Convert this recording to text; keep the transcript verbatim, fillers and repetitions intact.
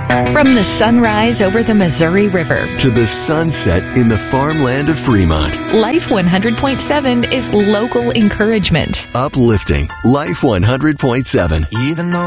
From the sunrise over the Missouri River to the sunset in the farmland of Fremont. Life one hundred point seven is local encouragement. Uplifting Life one hundred point seven. Even though